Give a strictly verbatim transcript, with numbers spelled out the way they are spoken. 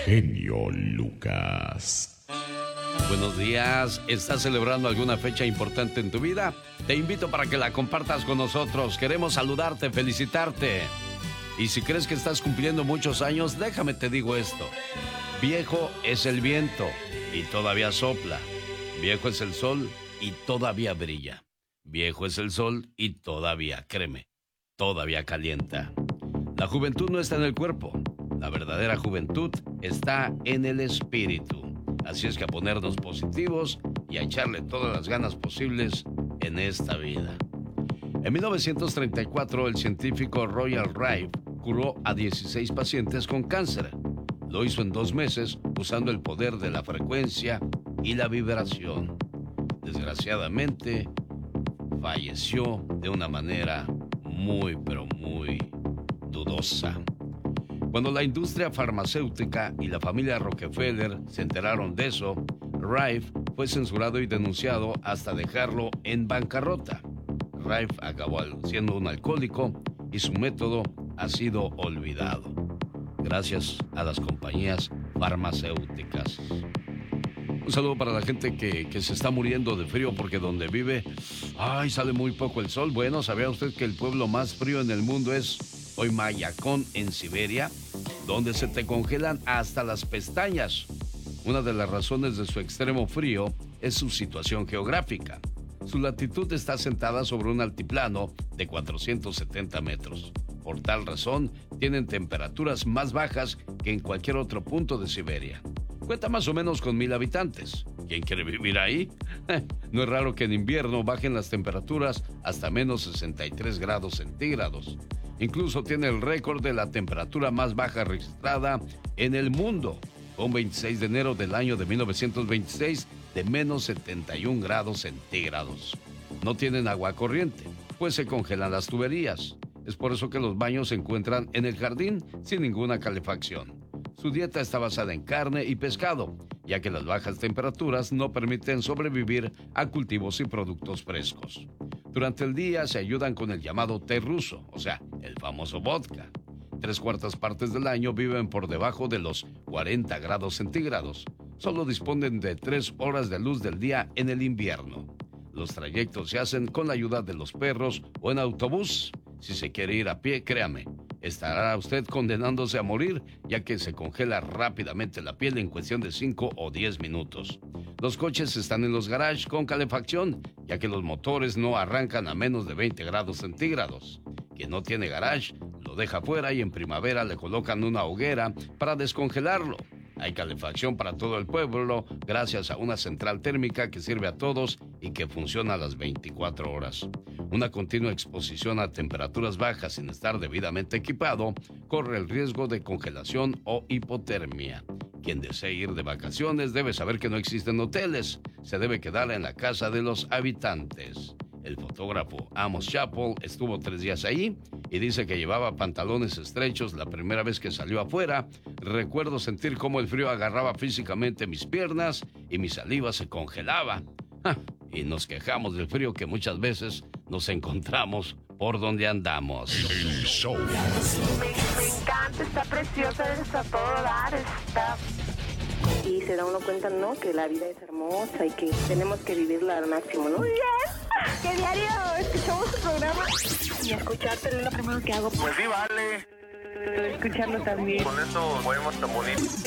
genio Lucas. Buenos días, ¿estás celebrando alguna fecha importante en tu vida? Te invito para que la compartas con nosotros. Queremos saludarte, felicitarte. Y si crees que estás cumpliendo muchos años, déjame te digo esto. Viejo es el viento y todavía sopla. Viejo es el sol y todavía brilla. Viejo es el sol y todavía, créeme, todavía calienta. La juventud no está en el cuerpo. La verdadera juventud está en el espíritu. Así es que a ponernos positivos y a echarle todas las ganas posibles en esta vida. En mil novecientos treinta y cuatro, el científico Royal Rife curó a dieciséis pacientes con cáncer. Lo hizo en dos meses usando el poder de la frecuencia y la vibración. Desgraciadamente, falleció de una manera muy, pero muy dudosa. Cuando la industria farmacéutica y la familia Rockefeller se enteraron de eso, Rife fue censurado y denunciado hasta dejarlo en bancarrota. Rife acabó siendo un alcohólico y su método ha sido olvidado, gracias a las compañías farmacéuticas. Un saludo para la gente que, que se está muriendo de frío porque donde vive, ay, sale muy poco el sol. Bueno, ¿sabía usted que el pueblo más frío en el mundo es Oymyakon en Siberia, donde se te congelan hasta las pestañas? Una de las razones de su extremo frío es su situación geográfica. Su latitud está asentada sobre un altiplano de cuatrocientos setenta metros. Por tal razón, tienen temperaturas más bajas que en cualquier otro punto de Siberia. Cuenta más o menos con mil habitantes. ¿Quién quiere vivir ahí? No es raro que en invierno bajen las temperaturas hasta menos sesenta y tres grados centígrados. Incluso tiene el récord de la temperatura más baja registrada en el mundo, un veintiséis de enero del año de mil novecientos veintiséis de menos setenta y un grados centígrados. No tienen agua corriente, pues se congelan las tuberías. Es por eso que los baños se encuentran en el jardín sin ninguna calefacción. Su dieta está basada en carne y pescado, ya que las bajas temperaturas no permiten sobrevivir a cultivos y productos frescos. Durante el día se ayudan con el llamado té ruso, o sea, el famoso vodka. Tres cuartas partes del año viven por debajo de los cuarenta grados centígrados. Solo disponen de tres horas de luz del día en el invierno. Los trayectos se hacen con la ayuda de los perros o en autobús. Si se quiere ir a pie, créame, estará usted condenándose a morir, ya que se congela rápidamente la piel en cuestión de cinco o diez minutos. Los coches están en los garages con calefacción, ya que los motores no arrancan a menos de veinte grados centígrados. Quien no tiene garage lo deja fuera y en primavera le colocan una hoguera para descongelarlo. Hay calefacción para todo el pueblo gracias a una central térmica que sirve a todos y que funciona a las veinticuatro horas. Una continua exposición a temperaturas bajas sin estar debidamente equipado corre el riesgo de congelación o hipotermia. Quien desee ir de vacaciones debe saber que no existen hoteles. Se debe quedar en la casa de los habitantes. El fotógrafo Amos Chappell estuvo tres días ahí y dice que llevaba pantalones estrechos la primera vez que salió afuera. Recuerdo sentir cómo el frío agarraba físicamente mis piernas y mi saliva se congelaba. ¡Ja! Y nos quejamos del frío que muchas veces nos encontramos por donde andamos. El show. Me, me encanta, está preciosa, está a todo dar, está... Y se da uno cuenta, ¿no? Que la vida es hermosa y que tenemos que vivirla al máximo, ¿no? Muy bien. Que diario escuchamos su programa. Y escucharte es lo primero que hago. Pues sí, vale. Escucharlo también. Con eso podemos tan bonito.